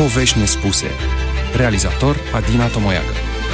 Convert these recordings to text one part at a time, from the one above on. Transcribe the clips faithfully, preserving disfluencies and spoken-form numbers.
Povești nespuse. Realizator Adina Tomoiacă.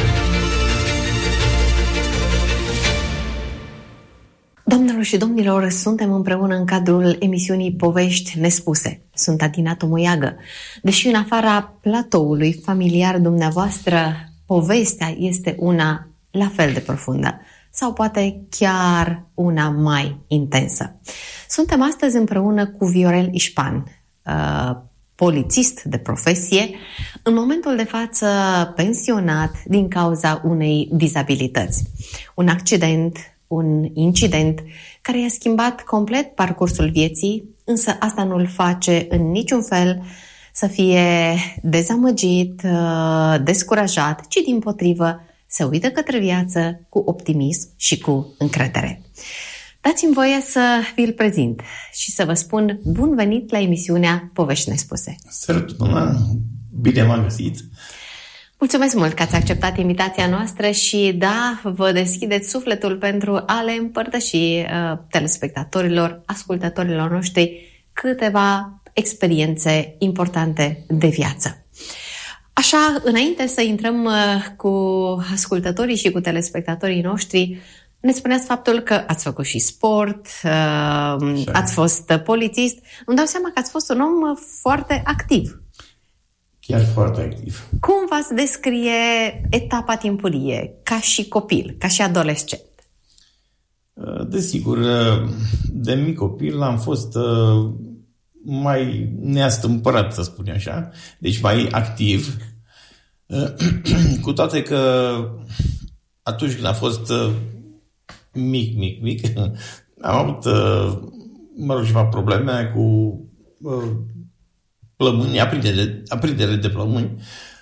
Doamnelor și domnilor, suntem împreună în cadrul emisiunii Povești nespuse. Sunt Adina Tomoiacă. Deși în afara platoului familiar dumneavoastră, povestea este una la fel de profundă sau poate chiar una mai intensă. Suntem astăzi împreună cu Viorel Ișpan, uh, polițist de profesie, în momentul de față pensionat din cauza unei dizabilități. Un accident, un incident care i-a schimbat complet parcursul vieții, însă asta nu-l face în niciun fel să fie dezamăgit, descurajat, ci dimpotrivă să uită către viață cu optimism și cu încredere. Dați-mi voie să vi-l prezint și să vă spun bun venit la emisiunea Povești nespuse. Salut, mama! Bine m-am găsit! Mulțumesc mult că ați acceptat invitația noastră și da, vă deschideți sufletul pentru a le împărtăși uh, telespectatorilor, ascultătorilor noștri câteva experiențe importante de viață. Așa, înainte să intrăm uh, cu ascultătorii și cu telespectatorii noștri, ne spuneați faptul că ați făcut și sport, uh, ați fost polițist. Îmi dau seama că ați fost un om foarte activ. Chiar foarte activ. Cum v-ați descrie etapa timpurie, ca și copil, ca și adolescent? Desigur, de mic copil am fost mai neastâmpărat, să spun așa, deci mai activ, cu toate că atunci când am fost mic, mic, mic, am avut, mă rog, ceva probleme cu plămâni, aprindere, aprindere de plămâni,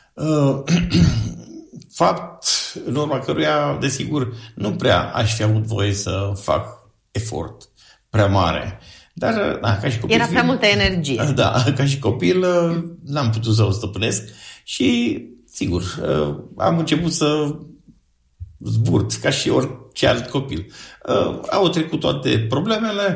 fapt în urma căruia, desigur, nu prea aș fi avut voie să fac efort prea mare. Dar, da, ca și copil... Era prea multă energie. Da, ca și copil n-am putut să o stăpânesc și, sigur, am început să zburt, ca și orice alt copil. Au trecut toate problemele,